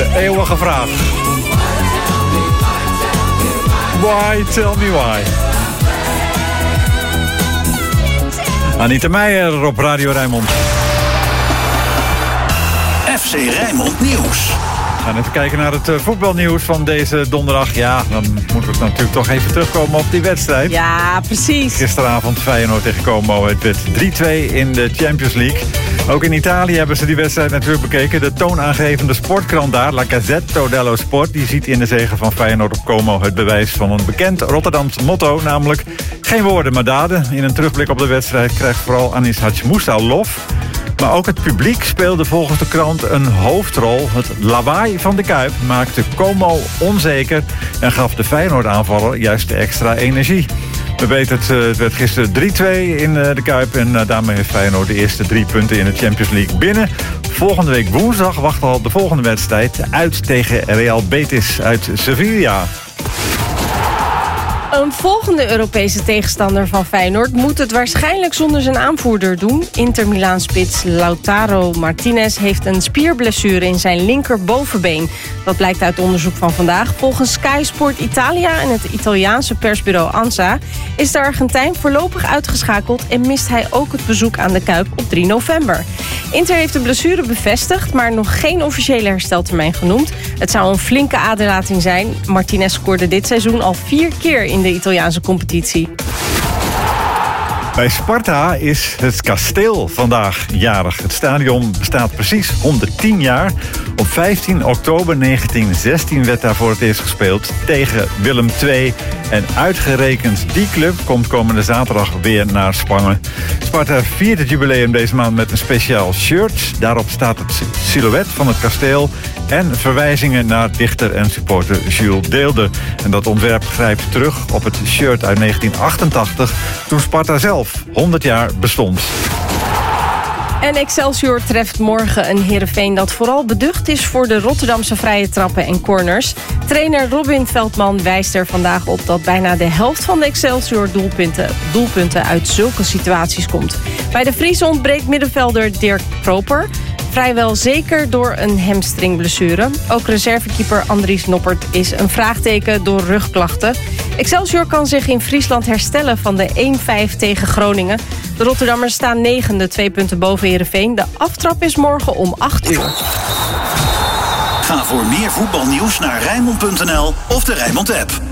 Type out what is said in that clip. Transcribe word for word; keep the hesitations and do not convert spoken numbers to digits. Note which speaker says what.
Speaker 1: eeuwige vraag. Why, tell me why. Anita Meijer op Radio Rijnmond.
Speaker 2: F C Rijnmond Nieuws.
Speaker 1: We gaan even kijken naar het uh, voetbalnieuws van deze donderdag. Ja, dan moeten we natuurlijk toch even terugkomen op die wedstrijd.
Speaker 3: Ja, precies.
Speaker 1: Gisteravond Feyenoord tegen Como. Het werd drie twee in de Champions League. Ook in Italië hebben ze die wedstrijd natuurlijk bekeken. De toonaangevende sportkrant daar, La Gazzetta dello Sport... die ziet in de zege van Feyenoord op Como het bewijs van een bekend Rotterdams motto... namelijk geen woorden maar daden. In een terugblik op de wedstrijd krijgt vooral Anis Hadjimoussa lof... Maar ook het publiek speelde volgens de krant een hoofdrol. Het lawaai van de Kuip maakte Como onzeker... en gaf de Feyenoord-aanvaller juist extra energie. We weten het, het werd gisteren drie twee in de Kuip... en daarmee heeft Feyenoord de eerste drie punten in de Champions League binnen. Volgende week woensdag wacht al de volgende wedstrijd... uit tegen Real Betis uit Sevilla.
Speaker 3: Een volgende Europese tegenstander van Feyenoord moet het waarschijnlijk zonder zijn aanvoerder doen. Inter Milaan-spits Lautaro Martinez heeft een spierblessure in zijn linkerbovenbeen. Dat blijkt uit onderzoek van vandaag. Volgens Sky Sport Italia en het Italiaanse persbureau ANSA is de Argentijn voorlopig uitgeschakeld en mist hij ook het bezoek aan de Kuip op drie november. Inter heeft de blessure bevestigd, maar nog geen officiële hersteltermijn genoemd. Het zou een flinke aderlating zijn. Martinez scoorde dit seizoen al vier keer in de Italiaanse competitie.
Speaker 1: Bij Sparta is het kasteel vandaag jarig. Het stadion bestaat precies honderdtien jaar. Op vijftien oktober negentien zestien werd daar voor het eerst gespeeld tegen Willem twee. En uitgerekend die club komt komende zaterdag weer naar Spangen. Sparta viert het jubileum deze maand met een speciaal shirt. Daarop staat het silhouet van het kasteel en verwijzingen naar dichter en supporter Jules Deelder. En dat ontwerp grijpt terug op het shirt uit negentien achtentachtig... toen Sparta zelf honderd jaar bestond.
Speaker 3: En Excelsior treft morgen een Heerenveen dat vooral beducht is voor de Rotterdamse vrije trappen en corners. Trainer Robin Veldman wijst er vandaag op dat bijna de helft van de Excelsior doelpunten, doelpunten uit zulke situaties komt. Bij de Friese ontbreekt middenvelder Dirk Proper. Vrijwel zeker door een hamstringblessure. Ook reservekeeper Andries Noppert is een vraagteken door rugklachten. Excelsior kan zich in Friesland herstellen van de één vijf tegen Groningen. De Rotterdammers staan negende, twee punten boven Heerenveen. De aftrap is morgen om acht uur.
Speaker 2: Ga voor meer voetbalnieuws naar Rijnmond punt n l of de Rijnmond app.